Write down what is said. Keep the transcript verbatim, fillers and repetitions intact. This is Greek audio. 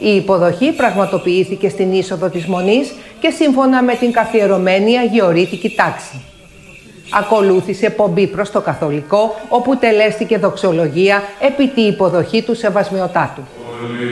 Η υποδοχή πραγματοποιήθηκε στην είσοδο της Μονής και σύμφωνα με την καθιερωμένη αγιορείτικη τάξη. Ακολούθησε πομπή προς το Καθολικό, όπου τελέστηκε δοξολογία επί τη υποδοχή του Σεβασμιωτάτου.